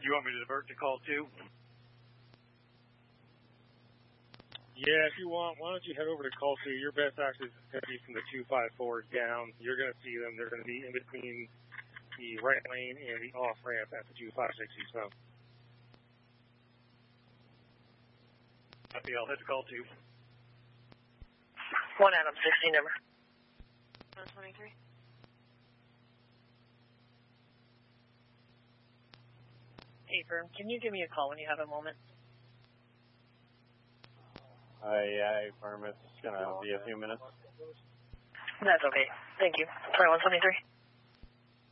You want me to divert to call 2? Yeah, if you want, why don't you head over to call 2? Your best access is going to be from the 254 down. You're going to see them. They're going to be in between the right lane and the off ramp at the 256 eastbound. Copy, I'll head to call 2. 1 Adam, 16 number. 123. Hey, Firm, can you give me a call when you have a moment? Yeah, Firm, it's going to be a few minutes. That's okay. Thank you. Sorry, 123.